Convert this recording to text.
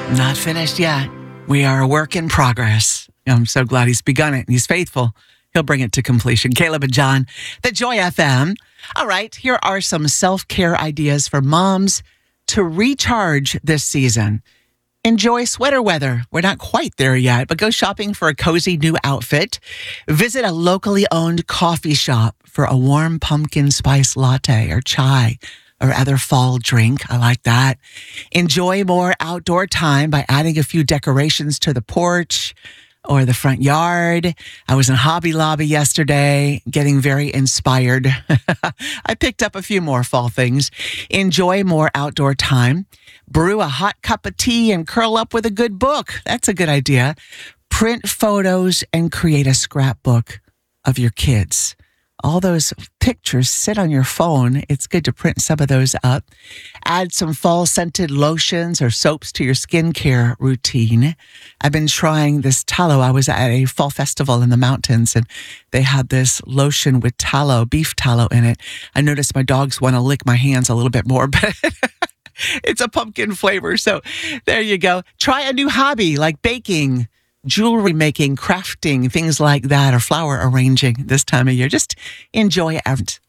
Not finished yet. We are a work in progress. I'm so glad he's begun it and he's faithful. He'll bring it to completion. Caleb and John, the Joy FM. All right, here are some self-care ideas for moms to recharge this season. Enjoy sweater weather. We're not quite there yet, but go shopping for a cozy new outfit. Visit a locally owned coffee shop for a warm pumpkin spice latte or chai or other fall drink. I like that. Enjoy more outdoor time by adding a few decorations to the porch or the front yard. I was in Hobby Lobby yesterday, getting very inspired. I picked up a few more fall things. Enjoy more outdoor time. Brew a hot cup of tea and curl up with a good book. That's a good idea. Print photos and create a scrapbook of your kids. All those pictures sit on your phone. It's good to print some of those up. Add some fall scented lotions or soaps to your skincare routine. I've been trying this tallow. I was at a fall festival in the mountains and they had this lotion with tallow, beef tallow in it. I noticed my dogs want to lick my hands a little bit more, but it's a pumpkin flavor. So there you go. Try a new hobby like baking, jewelry making, crafting, things like that, or flower arranging this time of year. Just enjoy it.